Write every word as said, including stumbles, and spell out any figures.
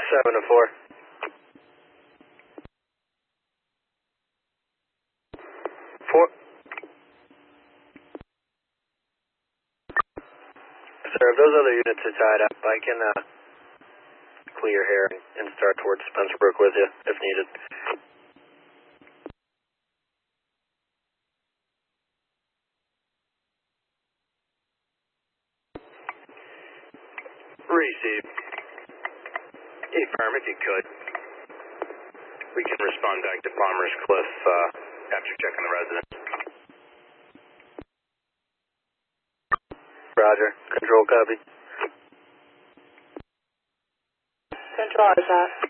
seven to four. Four. Sir, if those other units are tied up, I can uh, clear here and start towards Spencer Brook with you if needed. Receive. Hey, firm, if you could. We can respond back to Palmer's Cliff uh, after checking the residence. Roger. Control copy. Control, is that?